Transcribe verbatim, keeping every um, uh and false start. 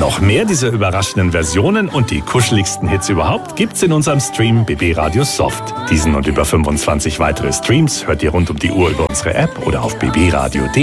Noch mehr dieser überraschenden Versionen und die kuscheligsten Hits überhaupt gibt's in unserem Stream B B Radio Soft. Diesen und über fünfundzwanzig weitere Streams hört ihr rund um die Uhr über unsere App oder auf b b radio punkt d e.